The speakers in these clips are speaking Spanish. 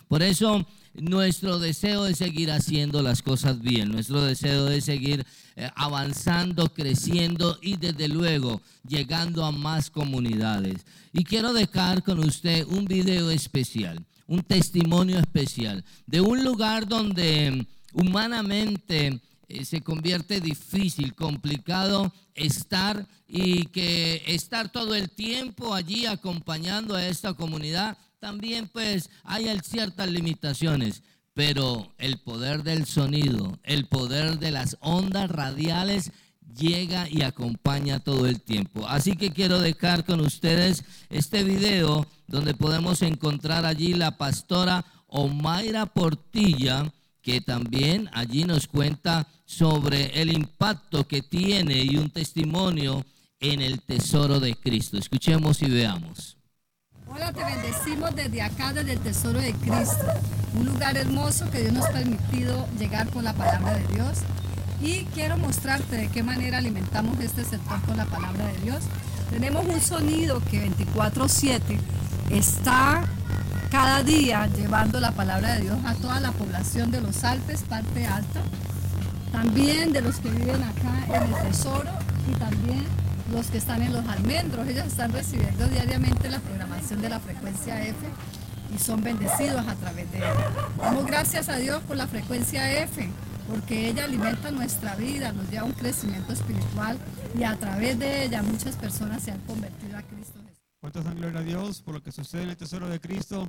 Por eso nuestro deseo es seguir haciendo las cosas bien, nuestro deseo es seguir avanzando, creciendo y desde luego llegando a más comunidades. Y quiero dejar con usted un video especial, un testimonio especial de un lugar donde humanamente se convierte difícil, complicado estar, y que estar todo el tiempo allí acompañando a esta comunidad también pues hay ciertas limitaciones, pero el poder del sonido, el poder de las ondas radiales llega y acompaña todo el tiempo. Así que quiero dejar con ustedes este video donde podemos encontrar allí la pastora Omaira Portilla, que también allí nos cuenta sobre el impacto que tiene y un testimonio en el tesoro de Cristo. Escuchemos y veamos. Hola, te bendecimos desde acá, desde el tesoro de Cristo, un lugar hermoso que Dios nos ha permitido llegar con la palabra de Dios. Y quiero mostrarte de qué manera alimentamos este sector con la palabra de Dios. Tenemos un sonido que 24/7 está cada día llevando la palabra de Dios a toda la población de los Alpes, parte alta, también de los que viven acá en el tesoro y también los que están en los almendros. Ellos están recibiendo diariamente la programación de la frecuencia F y son bendecidos a través de ella. Damos gracias a Dios por la frecuencia F, porque ella alimenta nuestra vida, nos lleva a un crecimiento espiritual y a través de ella muchas personas se han convertido a Cristo Jesús. ¿Cuántos dan gloria a Dios por lo que sucede en el tesoro de Cristo?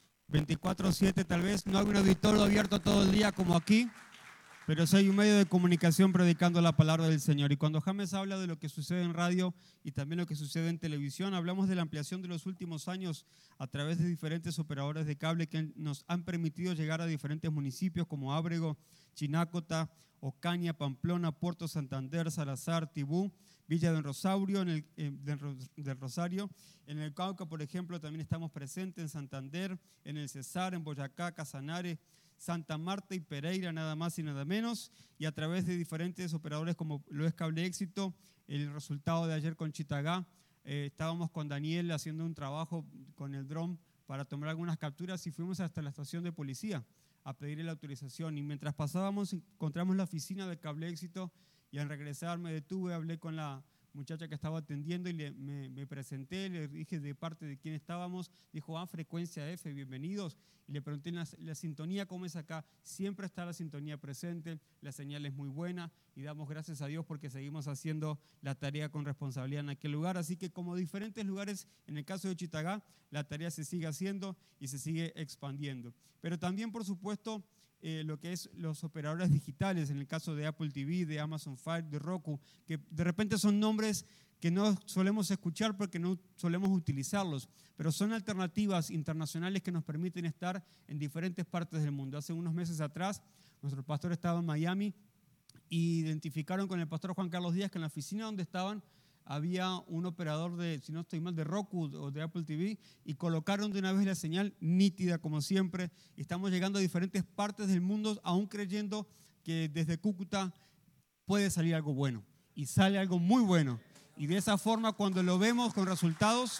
24/7 tal vez, no hay un auditorio abierto todo el día como aquí, pero sí hay un medio de comunicación predicando la palabra del Señor. Y cuando James habla de lo que sucede en radio y también lo que sucede en televisión, hablamos de la ampliación de los últimos años a través de diferentes operadores de cable que nos han permitido llegar a diferentes municipios como Ábrego, Chinácota, Ocaña, Pamplona, Puerto Santander, Salazar, Tibú, Villa del Rosario, del Rosario. En el Cauca, por ejemplo, también estamos presentes en Santander, en el Cesar, en Boyacá, Casanare, Santa Marta y Pereira, nada más y nada menos, y a través de diferentes operadores como lo es Cable Éxito. El resultado de ayer con Chitagá, estábamos con Daniel haciendo un trabajo con el dron para tomar algunas capturas y fuimos hasta la estación de policía a pedirle la autorización, y mientras pasábamos encontramos la oficina de Cable Éxito y al regresar me detuve, hablé con la muchacha que estaba atendiendo y me presenté, le dije de parte de quién estábamos. Dijo, frecuencia F, bienvenidos. Y le pregunté la sintonía, ¿cómo es acá? Siempre está la sintonía presente, la señal es muy buena y damos gracias a Dios porque seguimos haciendo la tarea con responsabilidad en aquel lugar. Así que como diferentes lugares, en el caso de Chitagá, la tarea se sigue haciendo y se sigue expandiendo. Pero también, por supuesto, lo que es los operadores digitales, en el caso de Apple TV, de Amazon Fire, de Roku, que de repente son nombres que no solemos escuchar porque no solemos utilizarlos, pero son alternativas internacionales que nos permiten estar en diferentes partes del mundo. Hace unos meses atrás, nuestro pastor estaba en Miami y identificaron con el pastor Juan Carlos Díaz que en la oficina donde estaban había un operador de, si no estoy mal, de Roku o de Apple TV, y colocaron de una vez la señal nítida como siempre. Estamos llegando a diferentes partes del mundo, aún creyendo que desde Cúcuta puede salir algo bueno, y sale algo muy bueno. Y de esa forma, cuando lo vemos con resultados,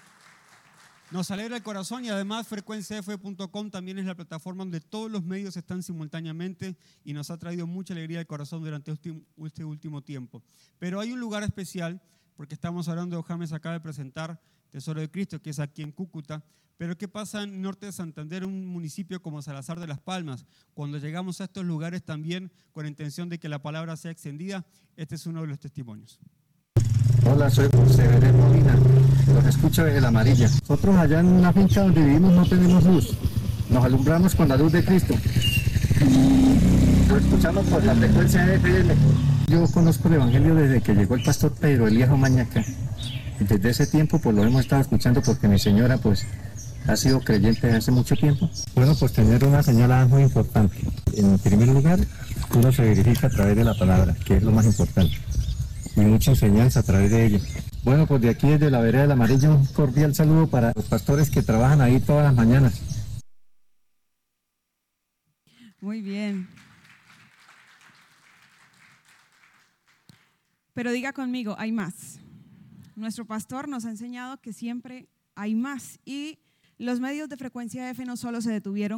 nos alegra el corazón. Y además frecuenciaf.com también es la plataforma donde todos los medios están simultáneamente y nos ha traído mucha alegría al corazón durante este último tiempo. Pero hay un lugar especial, porque estamos hablando, James acaba de presentar Tesoro de Cristo, que es aquí en Cúcuta. Pero ¿qué pasa en norte de Santander, un municipio como Salazar de las Palmas? Cuando llegamos a estos lugares también con la intención de que la palabra sea extendida, este es uno de los testimonios. Hola, soy José Belén Molina, los escucho desde La Amarilla. Nosotros allá en una finca donde vivimos no tenemos luz, nos alumbramos con la luz de Cristo. Lo escuchamos por la frecuencia de FM. Yo conozco el Evangelio desde que llegó el pastor Pedro Elías Omaña. Desde ese tiempo pues lo hemos estado escuchando porque mi señora pues ha sido creyente desde hace mucho tiempo. Bueno, pues tener una señal muy importante. En primer lugar, uno se verifica a través de la palabra, que es lo más importante. Y mucha enseñanza a través de ello. Bueno, pues de aquí desde la vereda del Amarillo, un cordial saludo para los pastores que trabajan ahí todas las mañanas. Muy bien. Pero diga conmigo, hay más. Nuestro pastor nos ha enseñado que siempre hay más, y los medios de frecuencia F no solo se detuvieron